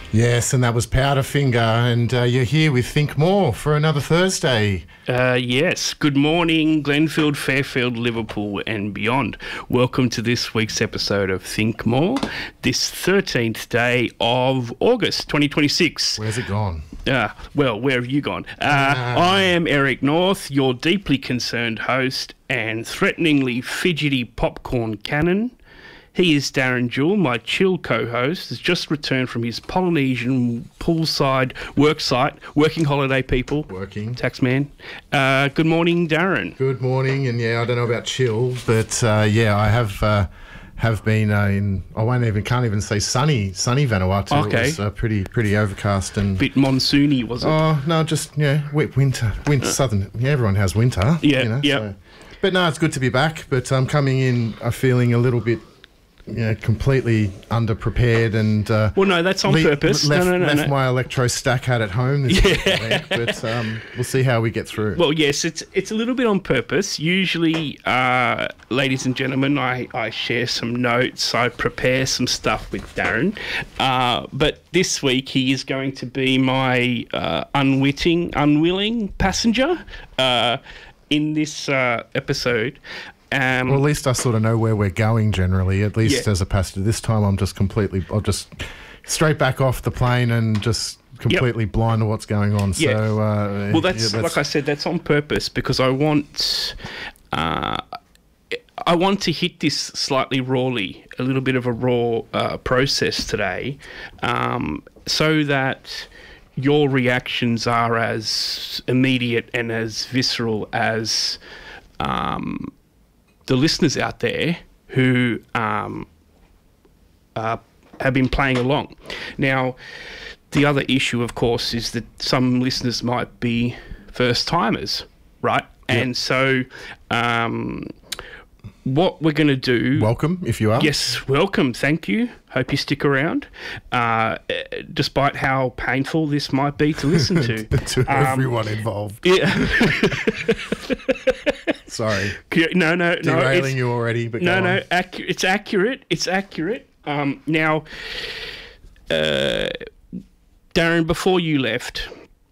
Yes, and that was Powderfinger, and you're here with Think More for another Thursday. Yes. Good morning, Glenfield, Fairfield, Liverpool and beyond. Welcome to this week's episode of Think More, this 13th day of August 2026. Where's it gone? Well, where have you gone? I am Eric North, your deeply concerned host and threateningly fidgety popcorn cannon. He is Darren Jewell, my chill co-host, has just returned from his Polynesian poolside working holiday people. Working. Taxman. Good morning, Darren. Good morning, and yeah, I don't know about chill, but I have been in, can't even say sunny Vanuatu. Okay. It was pretty overcast and... Bit monsoony, was it? Oh, no, just, wet winter, southern, everyone has winter. Yeah, yeah. So. But no, it's good to be back, but I'm coming in feeling a little bit... completely underprepared and... well, no, that's on purpose. Left my electro stack hat at home this week, but we'll see how we get through. Well, yes, it's a little bit on purpose. Usually, ladies and gentlemen, I share some notes, I prepare some stuff with Darren, but this week he is going to be my unwilling passenger in this episode. Well, at least I sort of know where we're going generally, at least as a passenger. This time I'll just straight back off the plane and just completely blind to what's going on. Yeah. So, well, that's like I said, that's on purpose because I want to hit this slightly rawly, a little bit of a raw process today, so that your reactions are as immediate and as visceral as... the listeners out there who have been playing along. Now, the other issue, of course, is that some listeners might be first-timers, right? Yep. And so what we're going to do... Welcome, if you are. Yes, welcome. Thank you. Hope you stick around, despite how painful this might be to listen to. To everyone involved. Yeah. Sorry. No. Derailing you already, but go on. It's accurate. It's accurate. Now, Darren, before you left,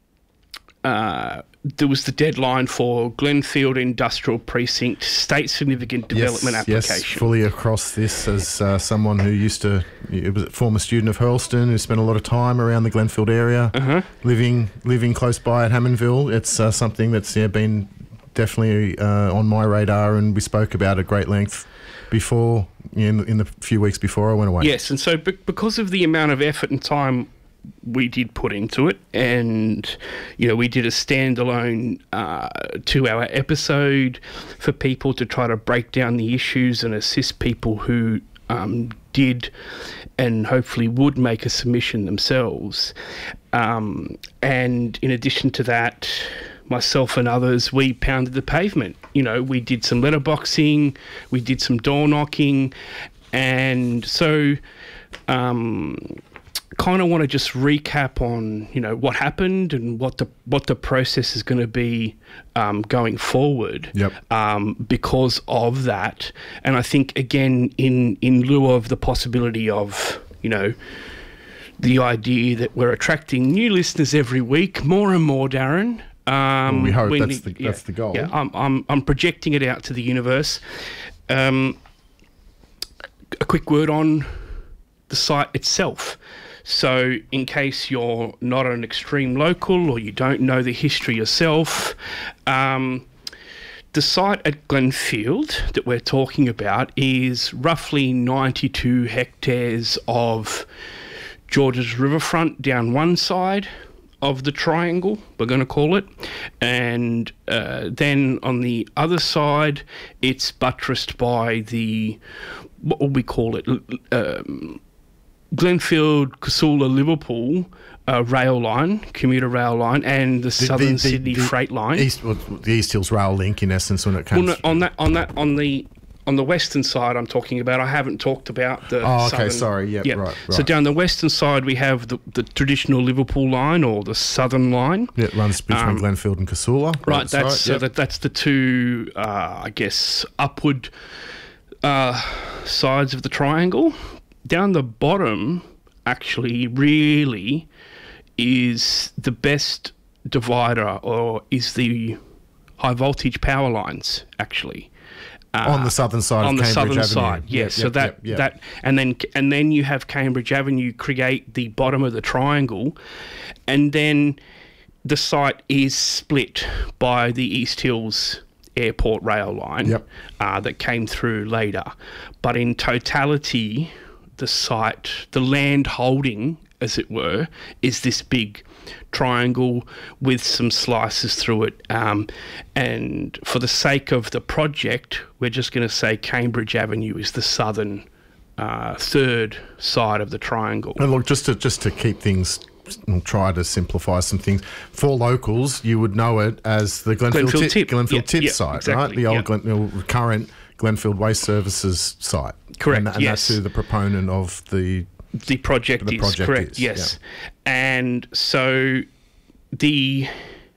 there was the deadline for Glenfield Industrial Precinct State Significant Development application. Yes, fully across this as someone who was a former student of Hurlstone who spent a lot of time around the Glenfield area, living close by at Hammondville. It's something that's been definitely on my radar, and we spoke about at great length before in the few weeks before I went away. Yes, and so because of the amount of effort and time we did put into it, and we did a standalone 2-hour episode for people to try to break down the issues and assist people who did and hopefully would make a submission themselves. And in addition to that, myself and others, we pounded the pavement. We did some letterboxing, we did some door knocking, and so kind of want to just recap on what happened and what the process is going to be going forward. Yep. Because of that, and I think again in lieu of the possibility of the idea that we're attracting new listeners every week, more and more, Darren. Well, we hope that's the goal. Yeah, I'm projecting it out to the universe. A quick word on the site itself. So in case you're not an extreme local or you don't know the history yourself, the site at Glenfield that we're talking about is roughly 92 hectares of Georges riverfront down one side of the triangle, we're going to call it, and then on the other side it's buttressed by what will we call it, Glenfield, Casula, Liverpool rail line, commuter rail line, and the Southern Sydney freight line. The East Hills Rail Link, in essence, when it comes. Well, no, on the western side, I'm talking about. I haven't talked about the. Oh, okay, southern, sorry. Yep. Right. So down the western side, we have the traditional Liverpool line or the Southern line. Yeah, it runs between Glenfield and Casula. Right. That's the two, I guess, upward sides of the triangle. Down the bottom, actually really is the best divider, or is the high voltage power lines actually. On the southern side of Cambridge Avenue. Side, yes. So that and then you have Cambridge Avenue create the bottom of the triangle, and then the site is split by the East Hills Airport rail line that came through later. But in totality, the site, the land holding, as it were, is this big triangle with some slices through it. And for the sake of the project, we're just going to say Cambridge Avenue is the southern third side of the triangle. And look, just to keep things, I'll try to simplify some things. For locals, you would know it as the Glenfield Tip site, exactly, right? The old current Glenfield Waste Services site. Correct. And that's who the proponent of the project is, correct, yes. Yeah. And so the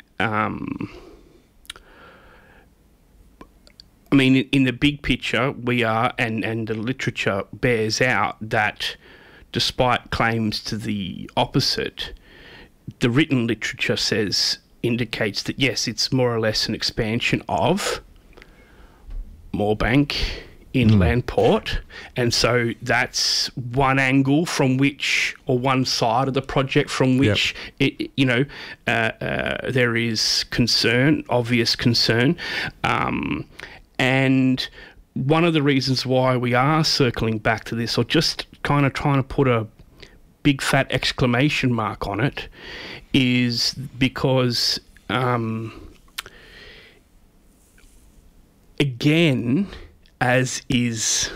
I mean, in the big picture, we are, and the literature bears out that despite claims to the opposite, the written literature indicates that, yes, it's more or less an expansion of Moorebank Inland Port, and so that's one angle from which, or one side of the project from which there is concern, obvious concern, and one of the reasons why we are circling back to this, or just kind of trying to put a big fat exclamation mark on it, is because again, as is,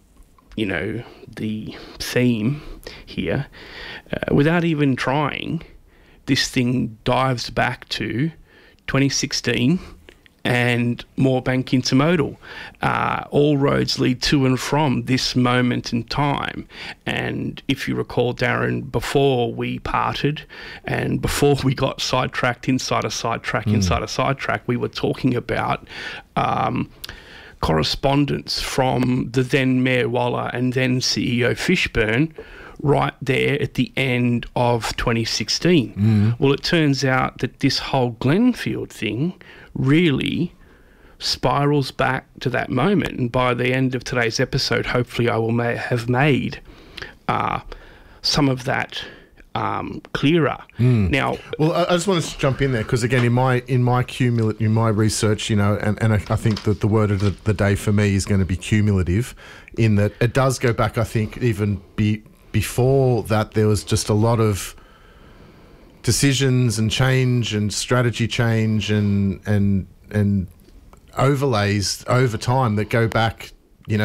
the theme here, without even trying, this thing dives back to 2016 and Moorebank Intermodal. All roads lead to and from this moment in time. And if you recall, Darren, before we parted and before we got sidetracked inside a sidetrack, we were talking about correspondence from the then Mayor Waller and then CEO Fishburn right there at the end of 2016. Well, it turns out that this whole Glenfield thing really spirals back to that moment. And by the end of today's episode, hopefully I will have made some of that clearer. Now, well, I just want to jump in there because again, in my research, and I think that the word of the day for me is going to be cumulative, in that it does go back. I think even before that, there was just a lot of decisions and change and strategy change and overlays over time that go back,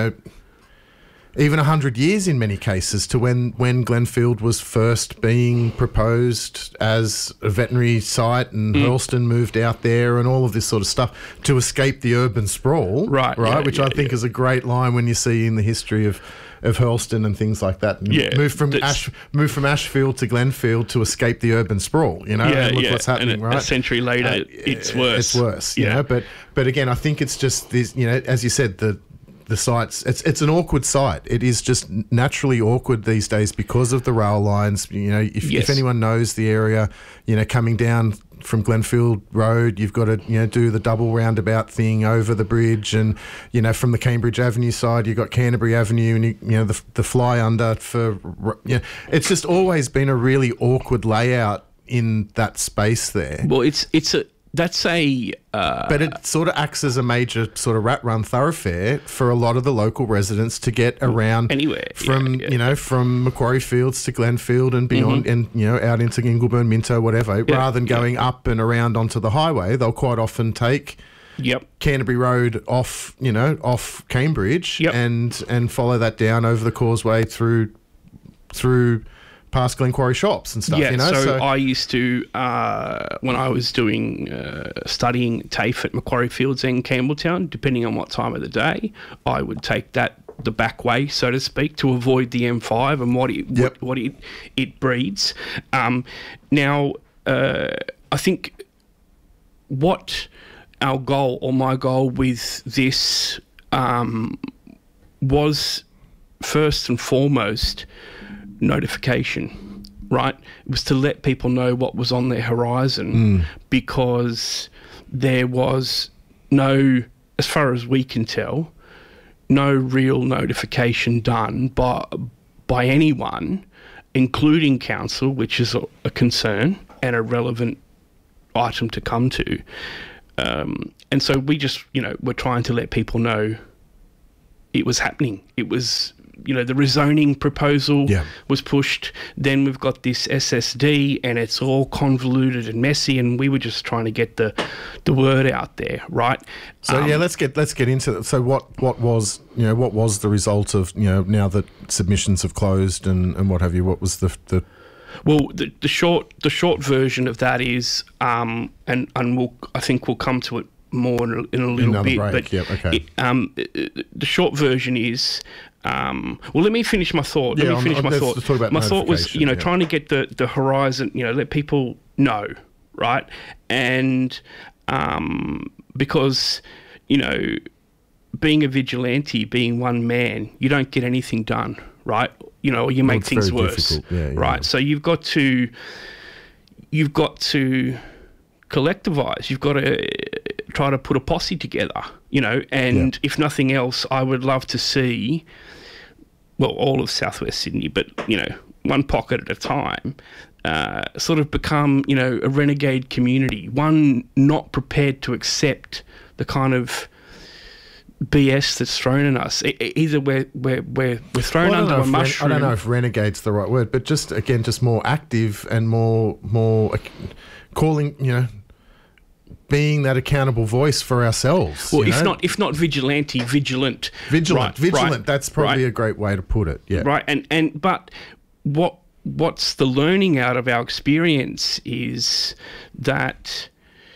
even 100 years in many cases, to when Glenfield was first being proposed as a veterinary site, and Hurlston moved out there and all of this sort of stuff to escape the urban sprawl, right? Which I think is a great line when you see in the history of Hurlston and things like that. And move from Ashfield to Glenfield to escape the urban sprawl. And look what's happening, and right? A century later, it's worse. It's worse. But again, I think it's just this. As you said, the site's it's an awkward site. It is just naturally awkward these days because of the rail lines. If anyone knows the area, coming down from Glenfield Road, you've got to do the double roundabout thing over the bridge, and from the Cambridge Avenue side, you've got Canterbury Avenue, and the fly under for it's just always been a really awkward layout in that space there. Well, that's a but it sort of acts as a major sort of rat run thoroughfare for a lot of the local residents to get around anywhere from from Macquarie Fields to Glenfield and beyond, and out into Ingleburn, Minto, whatever. Rather than going up and around onto the highway, they'll quite often take Canterbury Road off Cambridge and follow that down over the causeway through past Glenquarry shops and stuff, So I used to, when I was doing studying TAFE at Macquarie Fields and Campbelltown, depending on what time of the day, I would take the back way, so to speak, to avoid the M5 and what it breeds. Now, I think what our goal, or my goal with this, was first and foremost notification, right? It was to let people know what was on their horizon, because there was no, as far as we can tell, no real notification done by anyone, including council, which is a concern and a relevant item to come to. And so we just, we're trying to let people know it was happening. It was, the rezoning proposal was pushed. Then we've got this SSD, and it's all convoluted and messy, and we were just trying to get the word out there, right? So let's get into it. So what was the result of, now that submissions have closed and what have you? What was the Well, the short version of that is, and I think we'll come to it more in a little bit. Break. But yep, okay. The short version is, let me finish my thought. Let's talk about my thought was, notification, trying to get the horizon, let people know, right? And because, being a vigilante, being one man, you don't get anything done, right? Or you make things worse, right? So you've got to collectivise. You've got to try to put a posse together, and if nothing else, I would love to see, well, all of Southwest Sydney, but, one pocket at a time, sort of become, a renegade community, one not prepared to accept the kind of BS that's thrown at us. Either we're thrown under a mushroom. I don't know if renegade's the right word, but just more active and more calling, being that accountable voice for ourselves. Well, if not vigilante, vigilant. Vigilant. Right, that's probably a great way to put it. Yeah. Right. But what's the learning out of our experience is that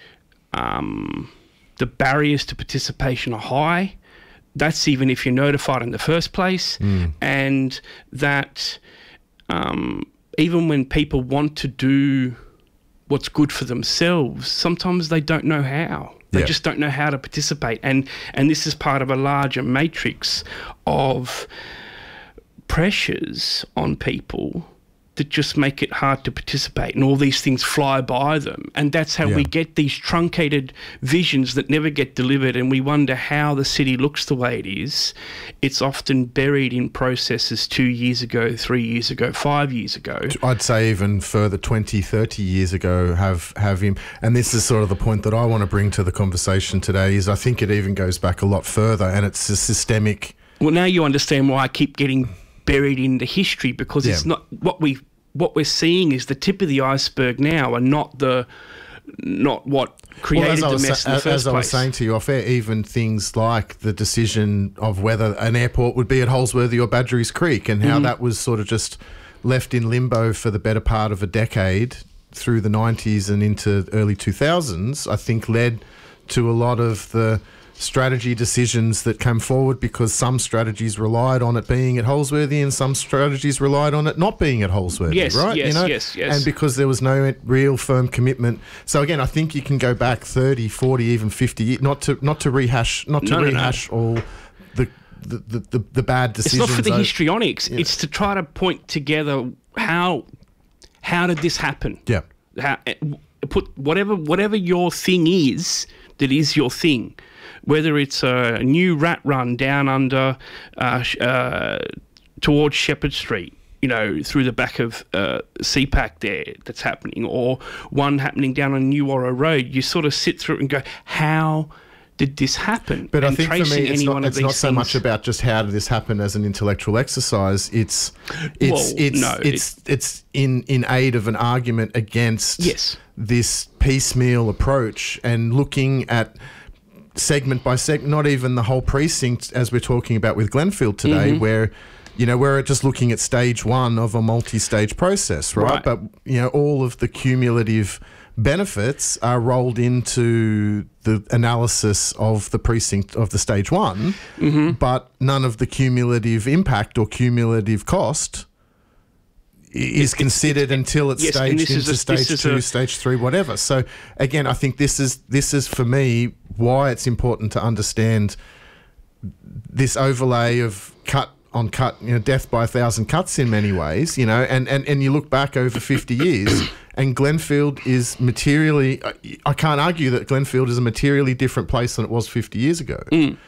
the barriers to participation are high. That's even if you're notified in the first place. And that even when people want to do what's good for themselves, sometimes they don't know how. They just don't know how to participate. And this is part of a larger matrix of pressures on people that just make it hard to participate, and all these things fly by them. And that's how we get these truncated visions that never get delivered, and we wonder how the city looks the way it is. It's often buried in processes 2 years ago, 3 years ago, 5 years ago. I'd say even further, 20, 30 years ago, have him. And this is sort of the point that I want to bring to the conversation today, is I think it even goes back a lot further, and it's a systemic... Well, now you understand why I keep getting buried in the history, because it's not what we're seeing is the tip of the iceberg now, and not what created the mess in the first place. As I was saying to you off air, even things like the decision of whether an airport would be at Holsworthy or Badgerys Creek, and how that was sort of just left in limbo for the better part of a decade through the 90s and into early 2000s, I think led to a lot of the strategy decisions that came forward, because some strategies relied on it being at Holsworthy and some strategies relied on it not being at Holsworthy, right? Yes. And because there was no real firm commitment. So again, I think you can go back 30, 40, even 50 years, not to rehash all the bad decisions. It's not for the histrionics. Yeah. It's to try to point together how did this happen? Yeah. Put whatever your thing is, that is your thing. Whether it's a new rat run down under towards Shepherd Street, through the back of CPAC there that's happening, or one happening down on New Warrow Road, you sort of sit through it and go, how did this happen? But I think for me, it's not so much about just how did this happen as an intellectual exercise. It's in aid of an argument against this piecemeal approach, and looking at segment by segment, not even the whole precinct, as we're talking about with Glenfield today, where we're just looking at stage one of a multi-stage process, right? But all of the cumulative benefits are rolled into the analysis of the precinct of the stage one, but none of the cumulative impact or cumulative cost is considered until it's staged into stage two, stage three, whatever. So again, I think this is for me why it's important to understand this overlay of cut death by 1,000 cuts in many ways, and you look back over 50 years and Glenfield is materially, I can't argue that Glenfield is a materially different place than it was 50 years ago.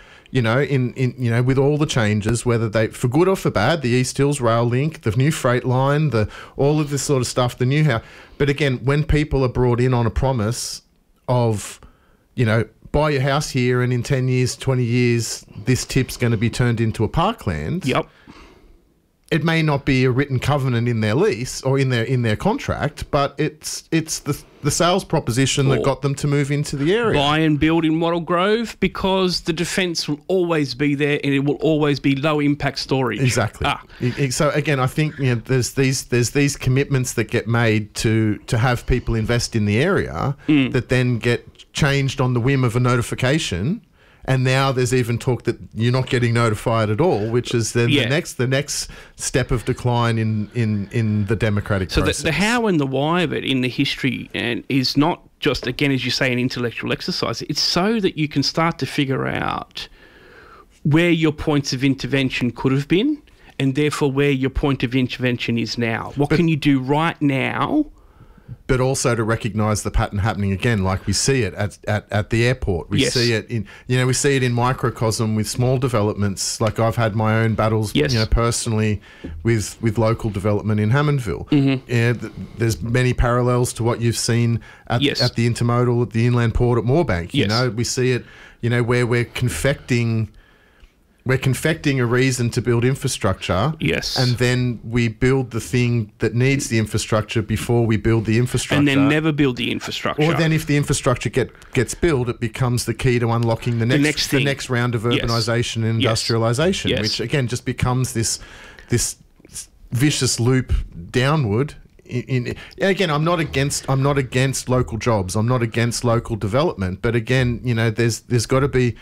With all the changes, whether they, for good or for bad, the East Hills Rail Link, the new freight line, all of this sort of stuff, the new house. But again, when people are brought in on a promise of, buy your house here and in 10 years, 20 years, this tip's going to be turned into a parkland. Yep. It may not be a written covenant in their lease or in their contract, but it's the sales proposition that got them to move into the area. Buy and build in Wattle Grove because the defence will always be there and it will always be low impact storage. Exactly. So again, I think there's these commitments that get made to have people invest in the area that then get changed on the whim of a notification. And now there's even talk that you're not getting notified at all, which is then the next step of decline in the democratic process. So the how and the why of it in the history and is not just, again, as you say, an intellectual exercise. It's so that you can start to figure out where your points of intervention could have been and therefore where your point of intervention is now. What can you do right now? But also to recognise the pattern happening again, like we see it at the airport. We see it in microcosm with small developments. Like I've had my own battles, personally with local development in Hammondville. There's many parallels to what you've seen at the intermodal at the inland port at Moorebank. We see it, where we're confecting a reason to build infrastructure. Yes. And then we build the thing that needs the infrastructure before we build the infrastructure. And then never build the infrastructure. Or then if the infrastructure gets built, it becomes the key to unlocking the next round of urbanisation and industrialisation, which again just becomes this vicious loop downward. Again, I'm not against local jobs. I'm not against local development. But again, there's got to be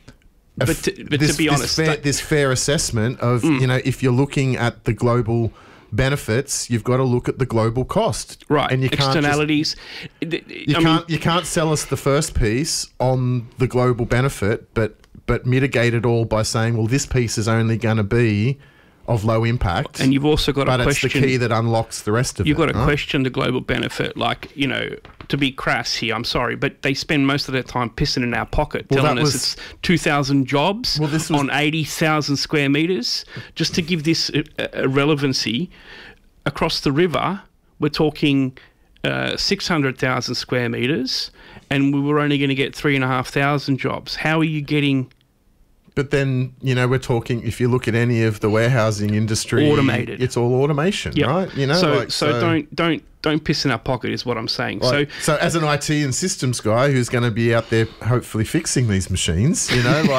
to be honest, this fair assessment of if you're looking at the global benefits, you've got to look at the global cost, right? And you externalities. You can't sell us the first piece on the global benefit, but mitigate it all by saying, well, this piece is only going to be of low impact, and you've also got to question. But it's the key that unlocks the rest of it. You've got to question the global benefit, to be crass here, I'm sorry, but they spend most of their time pissing in our pocket, telling us it's 2,000 jobs on 80,000 square metres. Just to give this a relevancy, across the river, we're talking 600,000 square metres, and we were only going to get 3,500 jobs. How are you getting... But then, we're talking, if you look at any of the warehousing industry... Automated. It's all automation, right? So don't piss in our pocket is what I'm saying. Like, so as an IT and systems guy who's going to be out there hopefully fixing these machines, I'm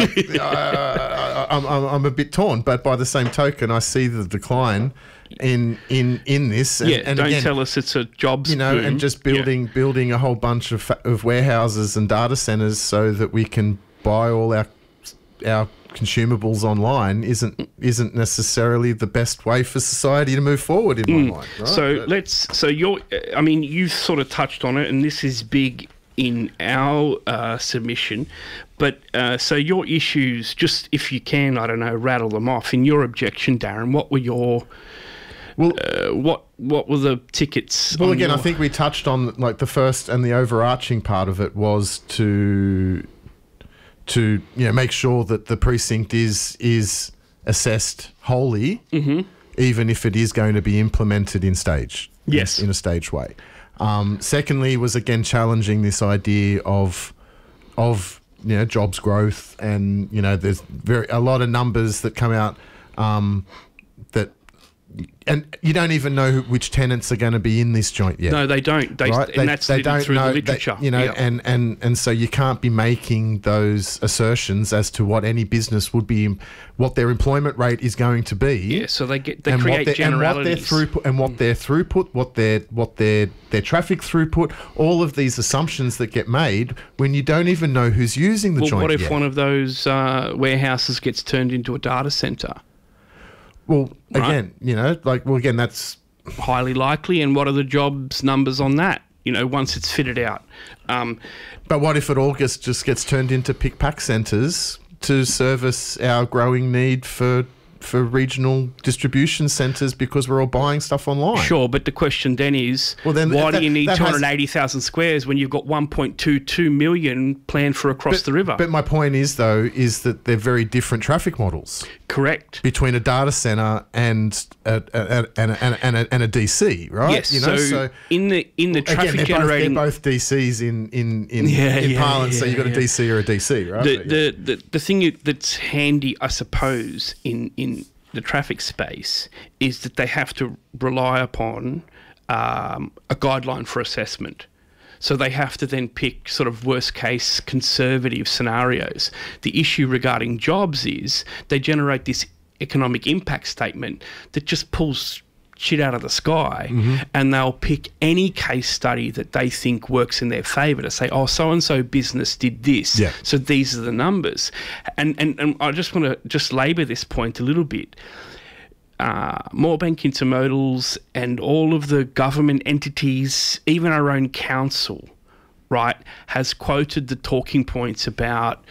a bit torn. But by the same token, I see the decline in this. And don't again, tell us it's a jobs boom. And just building a whole bunch of warehouses and data centres so that we can buy all our consumables online isn't necessarily the best way for society to move forward in my mind. Right? So you've sort of touched on it, and this is big in our submission. But so your issues, just if you can, I don't know, rattle them off. In your objection, Darren, what were your what were the tickets? Well, again, I think we touched on like the first and the overarching part of it was to make sure that the precinct is assessed wholly, even if it is going to be implemented in stage, in a staged way. Secondly, was again challenging this idea of jobs growth, and there's a lot of numbers that come out that. And you don't even know which tenants are going to be in this joint yet. No, they don't. They don't through the literature. And so you can't be making those assertions as to what any business would be, what their employment rate is going to be. Yeah, so they create generalities. What their throughput, what their traffic throughput, all of these assumptions that get made when you don't even know who's using the joint yet. What if one of those warehouses gets turned into a data centre? Well, again, again, that's highly likely. And what are the jobs numbers on that? Once it's fitted out. But what if it all just gets turned into pick-pack centres to service our growing need for for regional distribution centres because we're all buying stuff online. Sure, but the question then is, Well, then why that- do you need that has- 280,000 squares when you've got 1.22 million planned for across the river? But my point is, though, is that they're very different traffic models Correct. between a data centre and a DC, right? Yes. So in the traffic Again, generating, they're both DCs in Yeah, parlance. So yeah, you've got a DC or a DC, right? the thing that's handy, I suppose, in the traffic space is that they have to rely upon a guideline for assessment. So they have to then pick sort of worst case conservative scenarios. The issue regarding jobs is they generate this economic impact statement that just pulls shit out of the sky, and they'll pick any case study that they think works in their favour to say, oh, so-and-so business did this, Yeah. so these are the numbers. And I just want to just labour this point a little bit. Moorebank Intermodals and all of the government entities, even our own council, right, has quoted the talking points about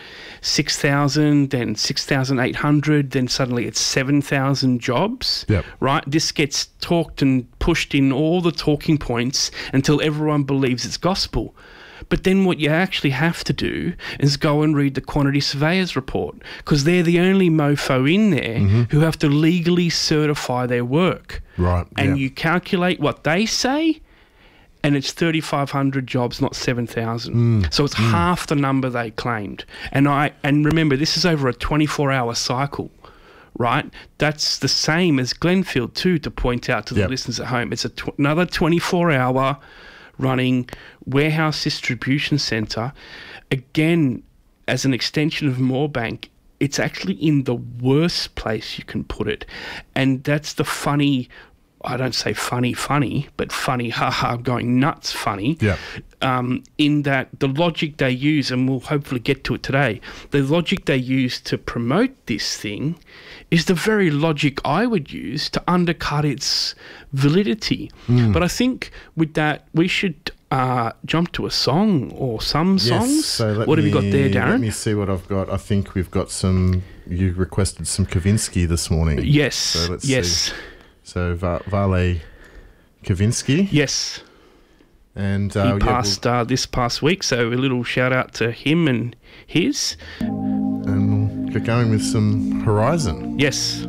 6,000, then 6,800, then suddenly it's 7,000 jobs, Yep. right? This gets talked and pushed in all the talking points until everyone believes it's gospel. But then what you actually have to do is go and read the quantity surveyors report, because they're the only mofo in there who have to legally certify their work. Right, And yeah. you calculate what they say, and it's 3,500 jobs, not 7,000. So it's half the number they claimed. And remember, this is over a 24-hour cycle, right? That's the same as Glenfield too, to point out to the Yep. listeners at home. It's another 24-hour running warehouse distribution centre. Again, as an extension of Moorebank, it's actually in the worst place you can put it. And that's the funny, I don't say funny, but funny, haha, going nuts funny. Yeah. In that the logic they use, and we'll hopefully get to it today, the logic they use to promote this thing is the very logic I would use to undercut its validity. But I think with that, we should jump to a song or some songs. Yes, so What have you got there, Darren? Let me see what I've got. I think we've got some. You requested some Kavinsky this morning. Yes, So let's yes, see. So Vale Kavinsky. yes. And He passed this past week, so a little shout out to him and his. and we'll get going with some Horizon. Yes.